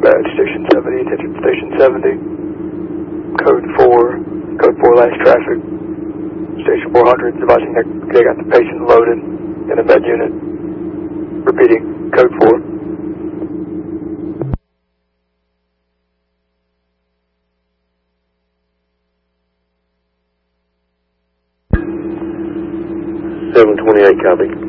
badge, Station 70, attention Station 70, Code 4 last traffic, Station 400, advising that they got the patient loaded in a med unit. Repeating, Code 4. Seven 28, copy.